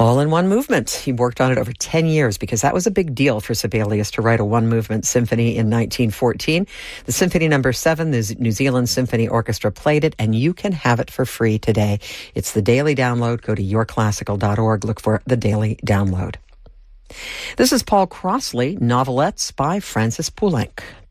All in one movement. He worked on it over 10 years because that was a big deal for Sibelius to write a one-movement symphony in 1914. The Symphony No. 7, the New Zealand Symphony Orchestra played it, and you can have it for free today. It's the Daily Download. Go to yourclassical.org. Look for the Daily Download. This is Paul Crossley, Novelettes by Francis Poulenc.